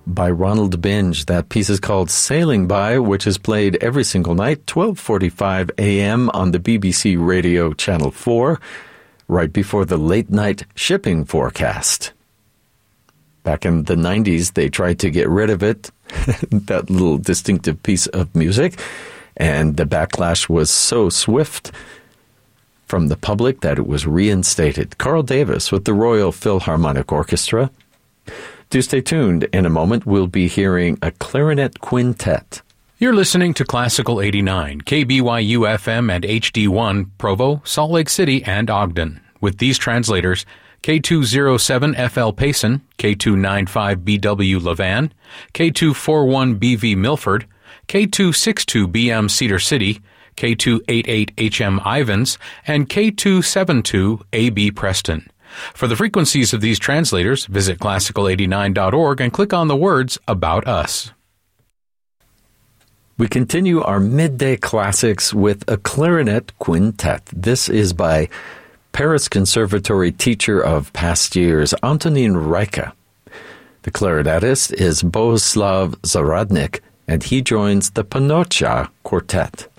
by Ronald Binge. That piece is called Sailing By, which is played every single night, 12:45 a.m. on the BBC Radio Channel 4, right before the late-night shipping forecast. Back in the 90s, they tried to get rid of it, that little distinctive piece of music, and the backlash was so swift from the public that it was reinstated. Carl Davis with the Royal Philharmonic Orchestra. Do stay tuned. In a moment, we'll be hearing a clarinet quintet. You're listening to Classical 89, KBYU-FM and HD1, Provo, Salt Lake City, and Ogden. With these translators, K207FL Payson, K295BW Levan, K241BV Milford, K262BM Cedar City, K288HM Ivans, and K272AB Preston. For the frequencies of these translators, visit classical89.org and click on the words About Us. We continue our midday classics with a clarinet quintet. This is by Paris Conservatory teacher of past years, Antonin Reika. The clarinetist is Bohuslav Zaradnik, and he joins the Panocha Quartet.